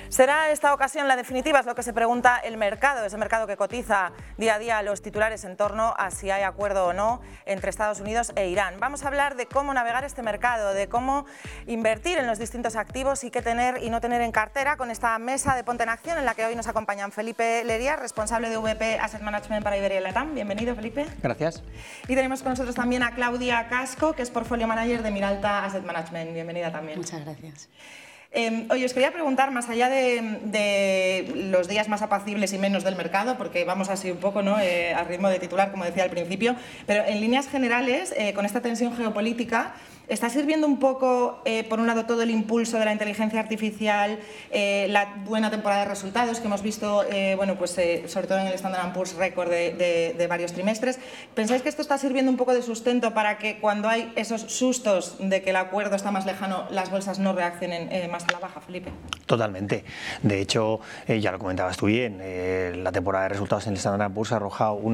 ¿Será esta ocasión la definitiva? Es lo que se pregunta el mercado, ese mercado que cotiza día a día los titulares en torno a si hay acuerdo o no entre Estados Unidos e Irán. Vamos a hablar de cómo navegar este mercado, de cómo invertir en los distintos activos y qué tener y no tener en cartera con esta mesa de Ponte en Acción en la que hoy nos acompañan Felipe Lería, responsable de VP Asset Management para Iberia y Latam. Bienvenido, Felipe. Gracias. Y tenemos con nosotros también a Claudia Casco, que es Portfolio Manager de Miralta Asset Management. Bienvenida también. Muchas gracias. Oye, os quería preguntar, más allá de los días más apacibles y menos del mercado, porque vamos así un poco, ¿no? A ritmo de titular, como decía al principio, pero en líneas generales, con esta tensión geopolítica, ¿está sirviendo un poco, por un lado, todo el impulso de la inteligencia artificial, la buena temporada de resultados que hemos visto, bueno, pues, sobre todo en el Standard & Poor's récord de varios trimestres? ¿Pensáis que esto está sirviendo un poco de sustento para que cuando hay esos sustos de que el acuerdo está más lejano, las bolsas no reaccionen más a la baja, Felipe? Totalmente. De hecho, ya lo comentabas tú bien, la temporada de resultados en el Standard & Poor's ha arrojado un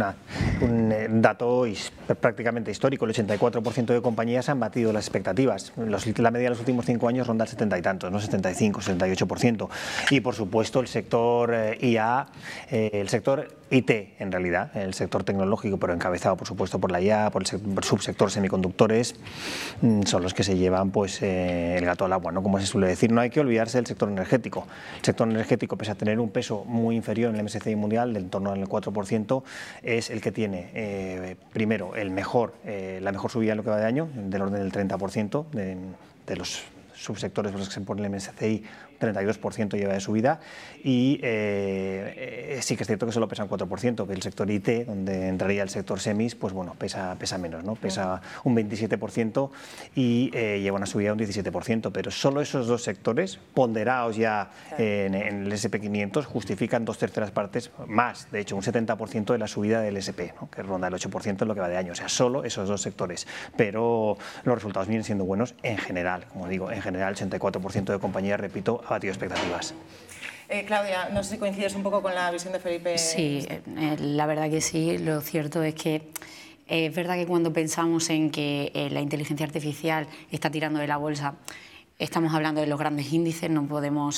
dato prácticamente histórico. El 84% de compañías han batido las expectativas. La media de los últimos 5 años ronda el 70 y tantos, ¿no? 75, 78%. Y por supuesto el sector IA, el sector IT en realidad, el sector tecnológico, pero encabezado por supuesto por la IA, por el subsector semiconductores, son los que se llevan pues el gato al agua, ¿no? Como se suele decir. No hay que olvidarse del sector energético. El sector energético, pese a tener un peso muy inferior en el MSCI mundial, del torno al 4%, es el que tiene primero la mejor subida en lo que va de año, del orden del 30% de los subsectores por los que se pone el MSCI, 32% lleva de subida, y sí que es cierto que solo pesa un 4%, que el sector IT, donde entraría el sector semis, pues bueno, pesa menos, ¿no? Pesa un 27% y lleva una subida de un 17%, pero solo esos dos sectores, ponderados ya en el SP500, justifican 2/3 partes más, de hecho un 70% de la subida del SP, ¿no? Que ronda el 8% en lo que va de año, o sea, solo esos dos sectores, pero los resultados vienen siendo buenos en general, como digo, en general el 84% de compañías, repito, ha batido expectativas. Claudia, no sé si coincides un poco con la visión de Felipe. Sí, la verdad que sí. Lo cierto es que es verdad que cuando pensamos en que la inteligencia artificial está tirando de la bolsa, estamos hablando de los grandes índices, no podemos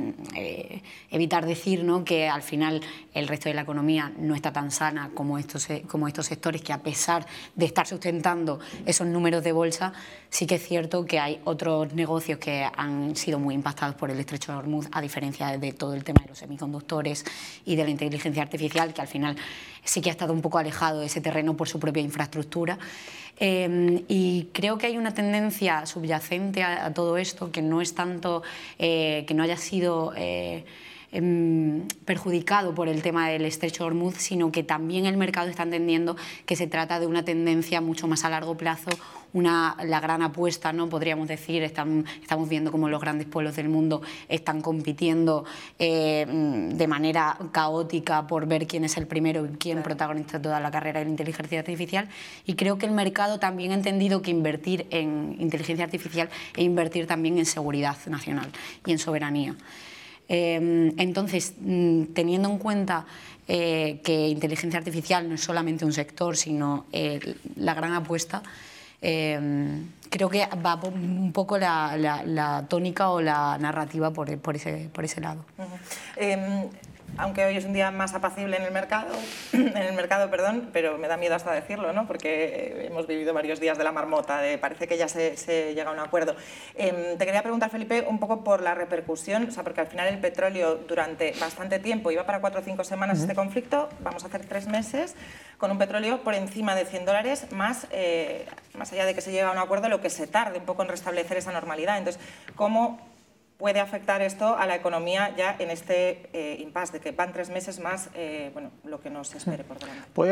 evitar decir, ¿no?, que al final el resto de la economía no está tan sana como estos sectores, que a pesar de estar sustentando esos números de bolsa, sí que es cierto que hay otros negocios que han sido muy impactados por el estrecho de Hormuz, a diferencia de todo el tema de los semiconductores y de la inteligencia artificial, que al final sí que ha estado un poco alejado de ese terreno por su propia infraestructura. Y creo que hay una tendencia subyacente a todo esto, que no es tanto que no haya sido perjudicado por el tema del estrecho de Hormuz, sino que también el mercado está entendiendo que se trata de una tendencia mucho más a largo plazo, la gran apuesta, ¿no?, podríamos decir. Estamos viendo cómo los grandes pueblos del mundo están compitiendo de manera caótica por ver quién es el primero y quién protagoniza toda la carrera de la inteligencia artificial, y creo que el mercado también ha entendido que invertir en inteligencia artificial es invertir también en seguridad nacional y en soberanía. Entonces, teniendo en cuenta que inteligencia artificial no es solamente un sector, sino la gran apuesta, creo que va un poco la tónica o la narrativa por ese lado. Aunque hoy es un día más apacible en el mercado, pero me da miedo hasta decirlo, ¿no?, porque hemos vivido varios días de la marmota, parece que ya se llega a un acuerdo. Te quería preguntar, Felipe, un poco por la repercusión, o sea, porque al final el petróleo durante bastante tiempo iba para 4 o 5 semanas este conflicto, vamos a hacer 3 meses con un petróleo por encima de $100, más allá de que se llegue a un acuerdo, lo que se tarde un poco en restablecer esa normalidad. Entonces, ¿cómo puede afectar esto a la economía ya en este impasse de que van 3 meses más, bueno, lo que nos espere por delante?